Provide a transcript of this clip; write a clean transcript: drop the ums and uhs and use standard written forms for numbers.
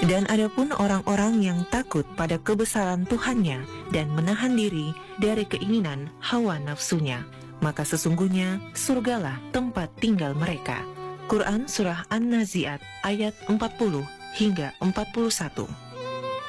Dan adapun orang-orang yang takut pada kebesaran Tuhannya dan menahan diri dari keinginan hawa nafsunya, maka sesungguhnya surgalah tempat tinggal mereka. Quran Surah An-Nazi'at ayat 40 hingga 41.